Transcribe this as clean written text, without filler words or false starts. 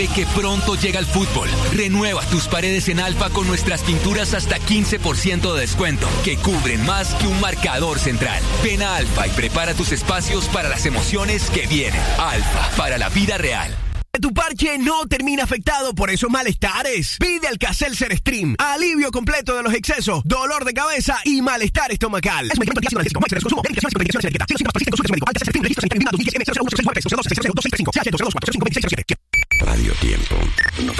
Que pronto llega el fútbol. Renueva tus paredes en Alfa con nuestras pinturas hasta 15% de descuento, que cubren más que un marcador central. Ven a Alfa y prepara tus espacios para las emociones que vienen. Alfa, para la vida real. Tu parche no termina afectado por esos malestares. Pide Alka-Seltzer Stream. Alivio completo de los excesos, dolor de cabeza y malestar estomacal. Es un medicamento antiácido analgésico. No hay consumo.